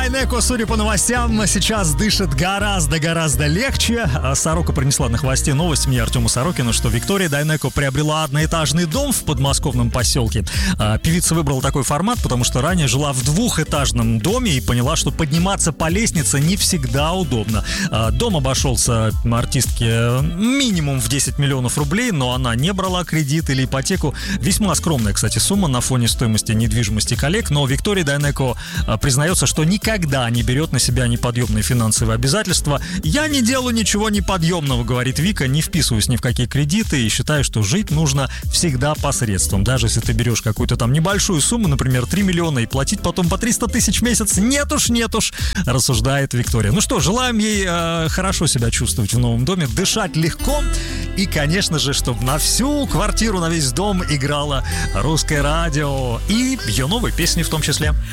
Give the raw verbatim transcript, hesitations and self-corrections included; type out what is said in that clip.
Дайнеко, судя по новостям, сейчас дышит гораздо-гораздо легче. Сорока принесла на хвосте новость мне, Артему Сорокину, что Виктория Дайнеко приобрела одноэтажный дом в подмосковном поселке. Певица выбрала такой формат, потому что ранее жила в двухэтажном доме и поняла, что подниматься по лестнице не всегда удобно. Дом обошелся артистке минимум в десять миллионов рублей, но она не брала кредит или ипотеку. Весьма скромная, кстати, сумма на фоне стоимости недвижимости коллег, но Виктория Дайнеко признается, что никогда не берет на себя неподъемные финансовые обязательства. «Я не делаю ничего неподъемного», — говорит Вика, «не вписываюсь ни в какие кредиты и считаю, что жить нужно всегда посредством. Даже если ты берешь какую-то там небольшую сумму, например, три миллиона, и платить потом по триста тысяч в месяц, нет уж, нет уж», — рассуждает Виктория. Ну что, желаем ей э, хорошо себя чувствовать в новом доме, дышать легко и, конечно же, чтобы на всю квартиру, на весь дом играло русское радио и ее новые песни в том числе.